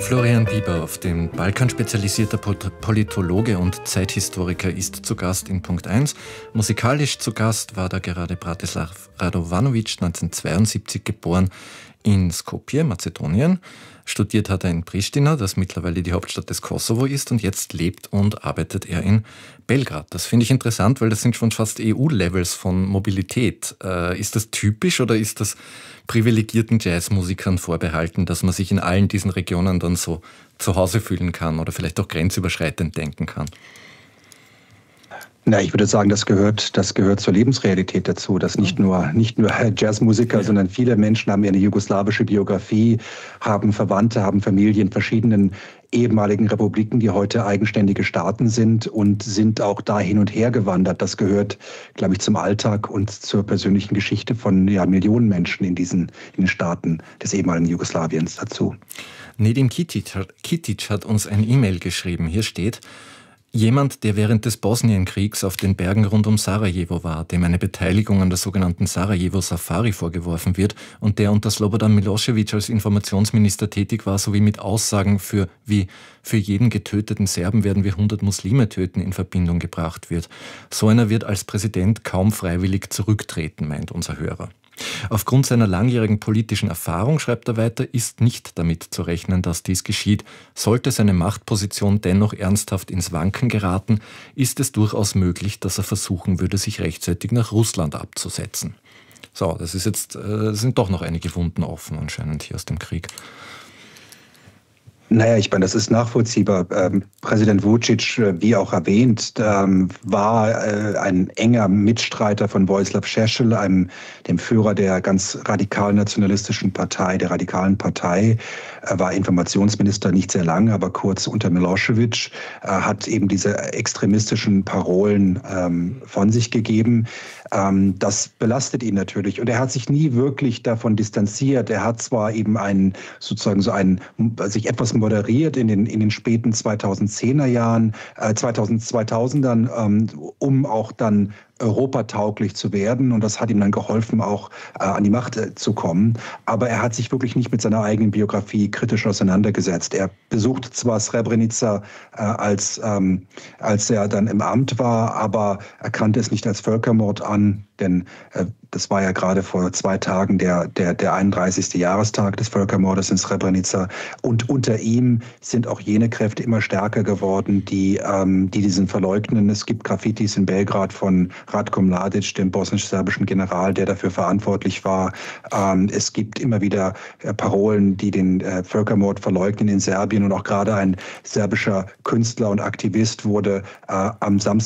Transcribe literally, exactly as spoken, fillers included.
Florian Bieber, dem Balkan spezialisierter Politologe und Zeithistoriker, ist zu Gast in Punkt eins. Musikalisch zu Gast war da gerade Bratislav Radovanovic, neunzehnhundertzweiundsiebzig geboren in Skopje, Mazedonien. Studiert hat er in Pristina, das mittlerweile die Hauptstadt des Kosovo ist, und jetzt lebt und arbeitet er in Belgrad. Das finde ich interessant, weil das sind schon fast E U-Levels von Mobilität. Äh, ist das typisch oder ist das privilegierten Jazzmusikern vorbehalten, dass man sich in allen diesen Regionen dann so zu Hause fühlen kann oder vielleicht auch grenzüberschreitend denken kann? Na, ich würde sagen, das gehört, das gehört zur Lebensrealität dazu, dass nicht nur, nicht nur Jazzmusiker, ja. sondern viele Menschen haben eine jugoslawische Biografie, haben Verwandte, haben Familien in verschiedenen ehemaligen Republiken, die heute eigenständige Staaten sind und sind auch da hin und her gewandert. Das gehört, glaube ich, zum Alltag und zur persönlichen Geschichte von ja, Millionen Menschen in diesen in den Staaten des ehemaligen Jugoslawiens dazu. Nedim Kitic, Kitic hat uns ein E-Mail geschrieben. Hier steht: Jemand, der während des Bosnienkriegs auf den Bergen rund um Sarajevo war, dem eine Beteiligung an der sogenannten Sarajevo-Safari vorgeworfen wird und der unter Slobodan Milosevic als Informationsminister tätig war, sowie mit Aussagen für wie für jeden getöteten Serben werden wir hundert Muslime töten in Verbindung gebracht wird. So einer wird als Präsident kaum freiwillig zurücktreten, meint unser Hörer. Aufgrund seiner langjährigen politischen Erfahrung, schreibt er weiter, ist nicht damit zu rechnen, dass dies geschieht. Sollte seine Machtposition dennoch ernsthaft ins Wanken geraten, ist es durchaus möglich, dass er versuchen würde, sich rechtzeitig nach Russland abzusetzen. So, das ist jetzt, äh, sind doch noch einige Wunden offen anscheinend hier aus dem Krieg. Naja, ich meine, das ist nachvollziehbar. Ähm, Präsident Vučić, wie auch erwähnt, ähm, war äh, ein enger Mitstreiter von Vojislav Šešelj, einem dem Führer der ganz radikal-nationalistischen Partei, der radikalen Partei. Er war Informationsminister nicht sehr lange, aber kurz unter Milosevic. Er hat eben diese extremistischen Parolen ähm, von sich gegeben. Ähm, das belastet ihn natürlich. Und er hat sich nie wirklich davon distanziert. Er hat zwar eben einen, sozusagen so einen, sich etwas moderiert in den, in den späten zweitausendzehner Jahren, äh, zweitausendern, ähm, um auch dann europatauglich zu werden, und das hat ihm dann geholfen, auch äh, an die Macht äh, zu kommen. Aber er hat sich wirklich nicht mit seiner eigenen Biografie kritisch auseinandergesetzt. Er besuchte zwar Srebrenica, äh, als, ähm, als er dann im Amt war, aber er kannte es nicht als Völkermord an, denn äh, das war ja gerade vor zwei Tagen der, der, der einunddreißigste Jahrestag des Völkermordes in Srebrenica. Und unter ihm sind auch jene Kräfte immer stärker geworden, die, ähm, die diesen verleugnen. Es gibt Graffitis in Belgrad von Ratko Mladic, dem bosnisch-serbischen General, der dafür verantwortlich war. Ähm, es gibt immer wieder äh, Parolen, die den äh, Völkermord verleugnen in Serbien. Und auch gerade ein serbischer Künstler und Aktivist wurde äh, am Samstag